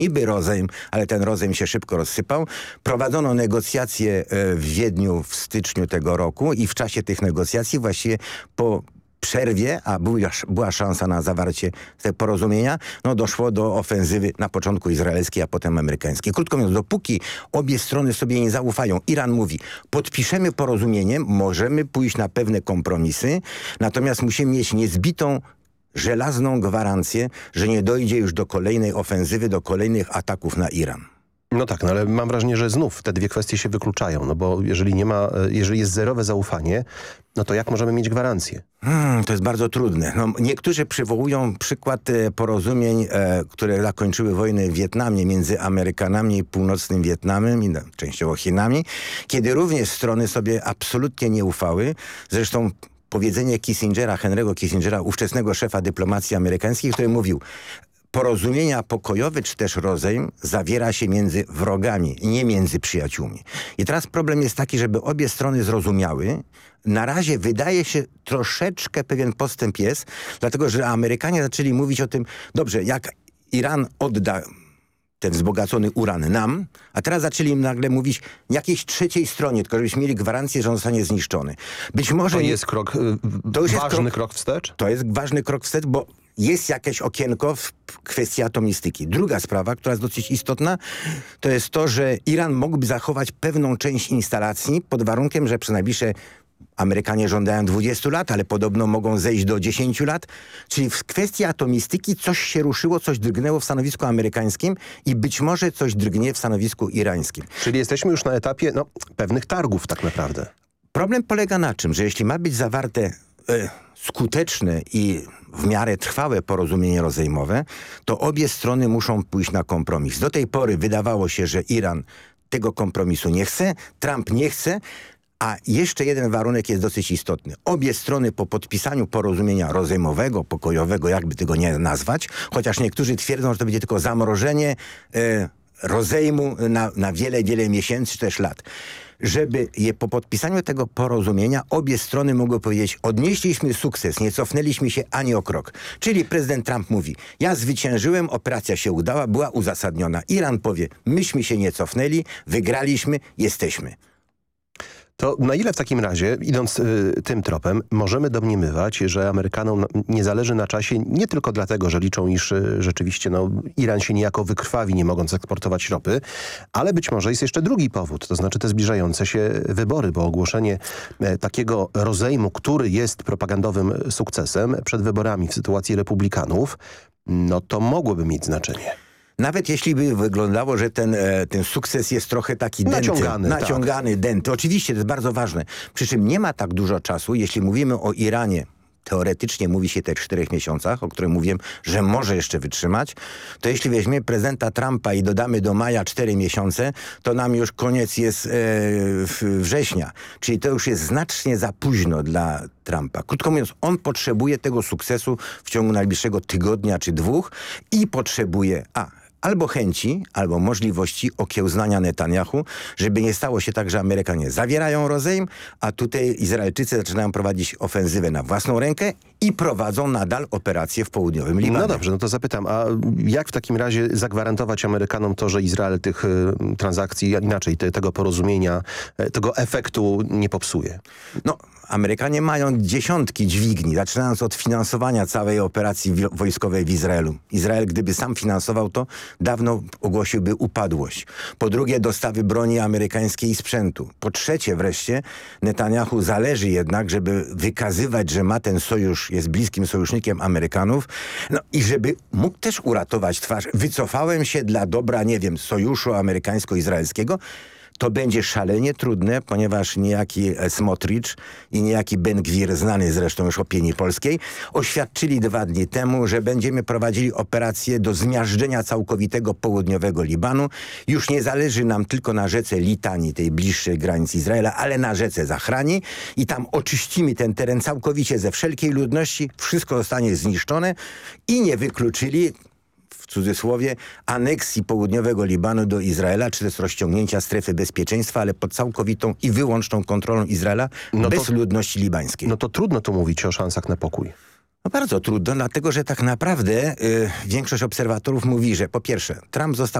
niby rozejm, ale ten rozejm się szybko rozsypał. Prowadzono negocjacje w Wiedniu w styczniu tego roku i w czasie tych negocjacji właściwie po przerwie, a była szansa na zawarcie tego porozumienia, doszło do ofensywy na początku izraelskiej, a potem amerykańskiej. Krótko mówiąc, dopóki obie strony sobie nie zaufają, Iran mówi, podpiszemy porozumienie, możemy pójść na pewne kompromisy, natomiast musimy mieć niezbitą żelazną gwarancję, że nie dojdzie już do kolejnej ofensywy, do kolejnych ataków na Iran. No tak, ale mam wrażenie, że znów te dwie kwestie się wykluczają, bo jeżeli jest zerowe zaufanie, no to jak możemy mieć gwarancję? To jest bardzo trudne. Niektórzy przywołują przykład porozumień, które zakończyły wojnę w Wietnamie między Amerykanami i północnym Wietnamem i częściowo Chinami, kiedy również strony sobie absolutnie nie ufały. Zresztą powiedzenie Henry'ego Kissingera, ówczesnego szefa dyplomacji amerykańskiej, który mówił: porozumienia pokojowe czy też rozejm zawiera się między wrogami, nie między przyjaciółmi. I teraz problem jest taki, żeby obie strony zrozumiały. Na razie wydaje się troszeczkę pewien postęp jest, dlatego że Amerykanie zaczęli mówić o tym, dobrze, jak Iran odda ten wzbogacony uran nam, a teraz zaczęli im nagle mówić jakiejś trzeciej stronie, tylko żebyśmy mieli gwarancję, że on zostanie zniszczony. Być może to jest ważny krok wstecz? To jest ważny krok wstecz, bo jest jakieś okienko w kwestii atomistyki. Druga sprawa, która jest dosyć istotna, to jest to, że Iran mógłby zachować pewną część instalacji pod warunkiem, że przez najbliższe Amerykanie żądają 20 lat, ale podobno mogą zejść do 10 lat. Czyli w kwestii atomistyki coś się ruszyło, coś drgnęło w stanowisku amerykańskim i być może coś drgnie w stanowisku irańskim. Czyli jesteśmy już na etapie pewnych targów tak naprawdę. Problem polega na czym, że jeśli ma być zawarte skuteczne i w miarę trwałe porozumienie rozejmowe, to obie strony muszą pójść na kompromis. Do tej pory wydawało się, że Iran tego kompromisu nie chce, Trump nie chce, a jeszcze jeden warunek jest dosyć istotny. Obie strony po podpisaniu porozumienia rozejmowego, pokojowego, jakby tego nie nazwać, chociaż niektórzy twierdzą, że to będzie tylko zamrożenie rozejmu na wiele, wiele miesięcy czy też lat. Żeby po podpisaniu tego porozumienia obie strony mogły powiedzieć: odnieśliśmy sukces, nie cofnęliśmy się ani o krok. Czyli prezydent Trump mówi: ja zwyciężyłem, operacja się udała, była uzasadniona. Iran powie: myśmy się nie cofnęli, wygraliśmy, jesteśmy. To na ile w takim razie, idąc tym tropem, możemy domniemywać, że Amerykanom nie zależy na czasie nie tylko dlatego, że liczą, iż rzeczywiście Iran się niejako wykrwawi, nie mogąc eksportować ropy, ale być może jest jeszcze drugi powód, to znaczy te zbliżające się wybory, bo ogłoszenie takiego rozejmu, który jest propagandowym sukcesem przed wyborami w sytuacji republikanów, to mogłoby mieć znaczenie. Nawet jeśli by wyglądało, że ten sukces jest trochę taki naciągany, denty. Oczywiście to jest bardzo ważne. Przy czym nie ma tak dużo czasu, jeśli mówimy o Iranie. Teoretycznie mówi się o 4 miesiącach, o których mówiłem, że może jeszcze wytrzymać. To jeśli weźmiemy prezydenta Trumpa i dodamy do maja 4 miesiące, to nam już koniec jest września. Czyli to już jest znacznie za późno dla Trumpa. Krótko mówiąc, on potrzebuje tego sukcesu w ciągu najbliższego tygodnia czy 2 i potrzebuje albo chęci, albo możliwości okiełznania Netanyahu, żeby nie stało się tak, że Amerykanie zawierają rozejm, a tutaj Izraelczycy zaczynają prowadzić ofensywę na własną rękę i prowadzą nadal operacje w południowym Libanie. No dobrze, to zapytam, a jak w takim razie zagwarantować Amerykanom to, że Izrael tych transakcji, inaczej tego porozumienia, tego efektu nie popsuje? Amerykanie mają dziesiątki dźwigni, zaczynając od finansowania całej operacji wojskowej w Izraelu. Izrael, gdyby sam finansował to, dawno ogłosiłby upadłość. Po drugie, dostawy broni amerykańskiej i sprzętu. Po trzecie wreszcie, Netanyahu zależy jednak, żeby wykazywać, że ma ten sojusz, jest bliskim sojusznikiem Amerykanów, i żeby mógł też uratować twarz. Wycofałem się dla dobra, sojuszu amerykańsko-izraelskiego. To będzie szalenie trudne, ponieważ niejaki Smotrich i niejaki Ben-Gwir, znany zresztą już opinii polskiej, oświadczyli 2 dni temu, że będziemy prowadzili operację do zmiażdżenia całkowitego południowego Libanu. Już nie zależy nam tylko na rzece Litani, tej bliższej granicy Izraela, ale na rzece Zahrani i tam oczyścimy ten teren całkowicie ze wszelkiej ludności, wszystko zostanie zniszczone i nie wykluczyli, w cudzysłowie, aneksji południowego Libanu do Izraela, czy też rozciągnięcia strefy bezpieczeństwa, ale pod całkowitą i wyłączną kontrolą Izraela, bez ludności libańskiej. To trudno tu mówić o szansach na pokój. No bardzo trudno, dlatego że tak naprawdę większość obserwatorów mówi, że po pierwsze Trump został